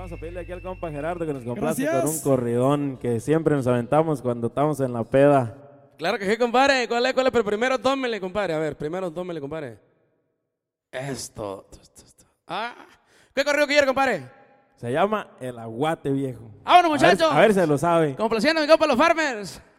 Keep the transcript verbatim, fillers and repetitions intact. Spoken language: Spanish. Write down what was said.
vamos a pedirle aquí al compa Gerardo que nos complace Gracias. con un corridón que siempre nos aventamos cuando estamos en la peda. Claro que sí, compadre. ¿Cuál es, cuál es? Pero primero tómele, compadre. A ver, primero tómele, compadre. Esto. esto, esto. Ah, ¿qué corrido quiere, compadre? Se llama El Aguate Viejo. ¡Vámonos, muchachos! A ver, a ver si lo sabe. Complaciendo a mi compa los Farmers.